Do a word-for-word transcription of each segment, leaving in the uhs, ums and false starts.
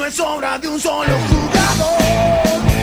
es obra de un solo jugador.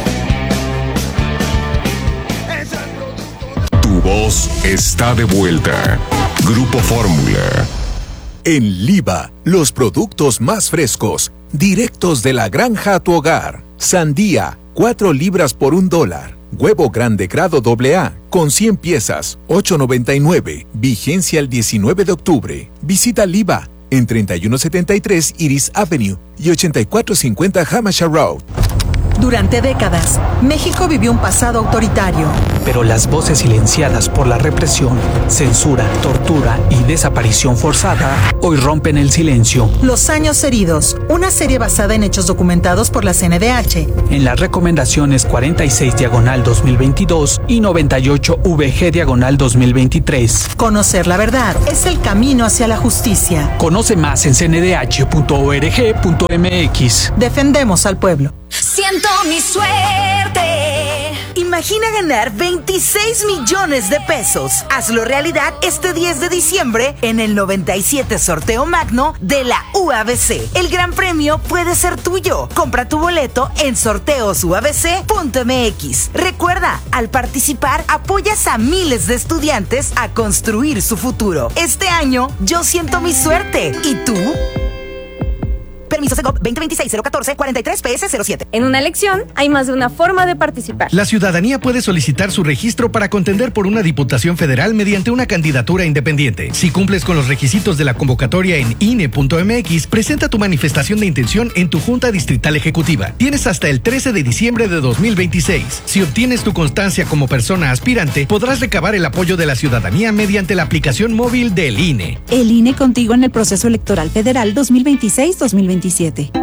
Es el producto. Tu voz está de vuelta. Grupo Fórmula. En Liva, los productos más frescos, directos de la granja a tu hogar. Sandía, cuatro libras por un dólar. Huevo grande grado doble A, con cien piezas, ocho noventa y nueve. Vigencia el diecinueve de octubre. Visita Liva en treinta y uno setenta y tres Iris Avenue y ochenta y cuatro cincuenta Hampshire Road. Durante décadas, México vivió un pasado autoritario. Pero las voces silenciadas por la represión, censura, tortura y desaparición forzada hoy rompen el silencio. Los años heridos, una serie basada en hechos documentados por la C N D H. En las recomendaciones cuarenta y seis diagonal dos mil veintidós y noventa y ocho V G diagonal dos mil veintitrés. Conocer la verdad es el camino hacia la justicia. Conoce más en c n d h punto org punto m x. Defendemos al pueblo. Siento mi suerte. Imagina ganar veintiséis millones de pesos. Hazlo realidad este diez de diciembre en el noventa y siete Sorteo Magno de la U A B C. El gran premio puede ser tuyo. Compra tu boleto en sorteos u a b c punto m x. Recuerda, al participar apoyas a miles de estudiantes a construir su futuro. Este año yo siento mi suerte. ¿Y tú? Permiso Segov veinte veintiséis cero catorce cuarenta y tres P S cero siete. En una elección hay más de una forma de participar. La ciudadanía puede solicitar su registro para contender por una diputación federal mediante una candidatura independiente. Si cumples con los requisitos de la convocatoria en I N E punto m x, presenta tu manifestación de intención en tu Junta Distrital Ejecutiva. Tienes hasta el trece de diciembre de dos mil veintiséis. Si obtienes tu constancia como persona aspirante, podrás recabar el apoyo de la ciudadanía mediante la aplicación móvil del I N E. El I N E contigo en el proceso electoral federal dos mil veintiséis dos mil veintisiete.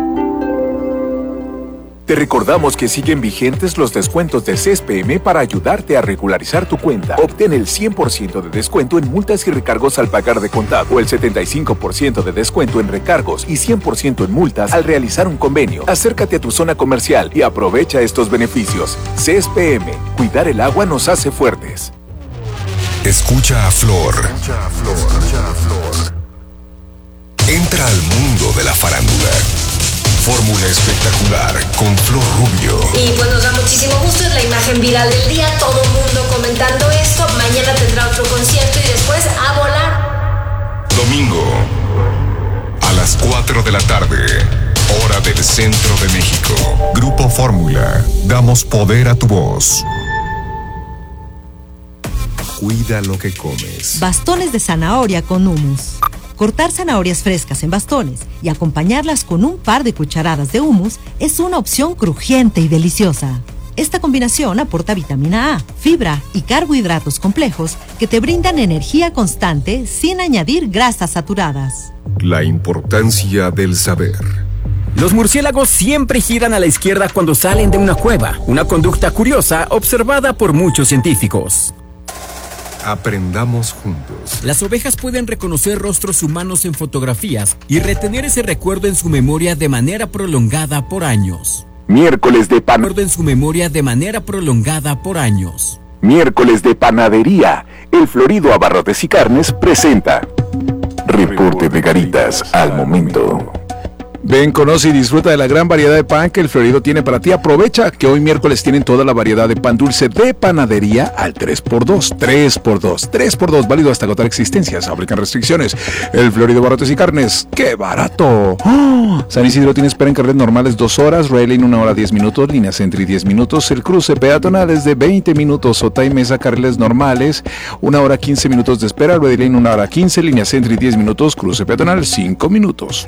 Te recordamos que siguen vigentes los descuentos de C E S P M para ayudarte a regularizar tu cuenta. Obtén el cien por ciento de descuento en multas y recargos al pagar de contado, o el setenta y cinco por ciento de descuento en recargos y cien por ciento en multas al realizar un convenio. Acércate a tu zona comercial y aprovecha estos beneficios. C E S P M, cuidar el agua nos hace fuertes. Escucha a Flor. Escucha a Flor. Escucha a Flor. Entra al mundo de la farándula. Fórmula espectacular con Flor Rubio. Y pues nos da muchísimo gusto, es la imagen viral del día, todo el mundo comentando esto. Mañana tendrá otro concierto y después a volar. Domingo, a las cuatro de la tarde, hora del centro de México. Grupo Fórmula, damos poder a tu voz. Cuida lo que comes. Bastones de zanahoria con hummus. Cortar zanahorias frescas en bastones y acompañarlas con un par de cucharadas de hummus es una opción crujiente y deliciosa. Esta combinación aporta vitamina A, fibra y carbohidratos complejos que te brindan energía constante sin añadir grasas saturadas. La importancia del saber. Los murciélagos siempre giran a la izquierda cuando salen de una cueva, una conducta curiosa observada por muchos científicos. Aprendamos juntos. Las ovejas pueden reconocer rostros humanos en fotografías y retener ese recuerdo en su memoria de manera prolongada por años. Miércoles de pan. En su memoria de manera prolongada por años. Miércoles de panadería. El Florido Abarrotes y Carnes presenta Reporte de Garitas al momento. Ven, conoce y disfruta de la gran variedad de pan que el Florido tiene para ti. Aprovecha que hoy miércoles tienen toda la variedad de pan dulce de panadería al tres por dos. tres por dos. tres por dos, válido hasta agotar existencias. Aplican restricciones. El Florido Barrotes y Carnes. ¡Qué barato! ¡Oh! San Isidro tiene espera en carriles normales dos horas. Rail Lane una hora diez minutos. Línea Sentry diez minutos. El cruce peatonal es de veinte minutos. Ota y Mesa carriles normales una hora quince minutos de espera. Rail Lane una hora quince. Línea Sentry diez minutos. Cruce peatonal cinco minutos.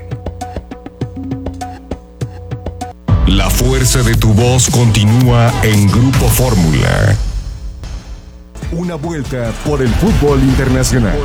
La fuerza de tu voz continúa en Grupo Fórmula. Una vuelta por el fútbol internacional.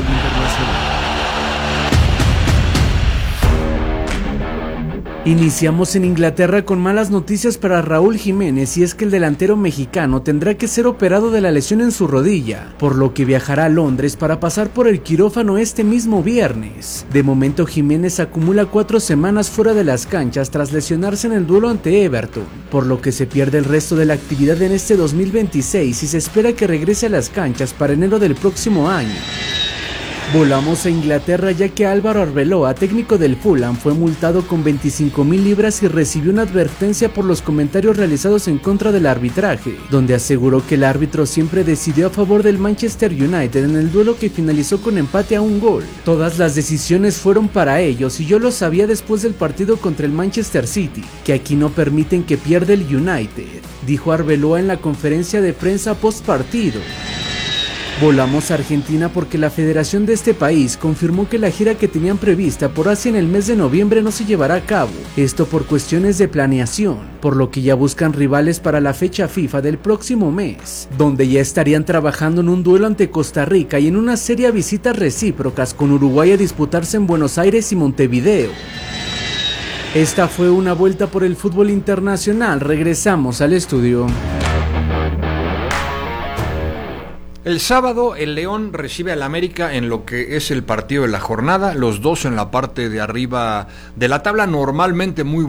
Iniciamos en Inglaterra con malas noticias para Raúl Jiménez, y es que el delantero mexicano tendrá que ser operado de la lesión en su rodilla, por lo que viajará a Londres para pasar por el quirófano este mismo viernes. De momento Jiménez acumula cuatro semanas fuera de las canchas tras lesionarse en el duelo ante Everton, por lo que se pierde el resto de la actividad en este dos mil veintiséis y se espera que regrese a las canchas para enero del próximo año. Volamos a Inglaterra ya que Álvaro Arbeloa, técnico del Fulham, fue multado con veinticinco mil libras y recibió una advertencia por los comentarios realizados en contra del arbitraje, donde aseguró que el árbitro siempre decidió a favor del Manchester United en el duelo que finalizó con empate a un gol. Todas las decisiones fueron para ellos y yo lo sabía después del partido contra el Manchester City, que aquí no permiten que pierda el United, dijo Arbeloa en la conferencia de prensa post partido. Volamos a Argentina porque la federación de este país confirmó que la gira que tenían prevista por Asia en el mes de noviembre no se llevará a cabo, esto por cuestiones de planeación, por lo que ya buscan rivales para la fecha FIFA del próximo mes, donde ya estarían trabajando en un duelo ante Costa Rica y en una serie de visitas recíprocas con Uruguay a disputarse en Buenos Aires y Montevideo. Esta fue una vuelta por el fútbol internacional, regresamos al estudio. El sábado el León recibe al América en lo que es el partido de la jornada, los dos en la parte de arriba de la tabla, normalmente muy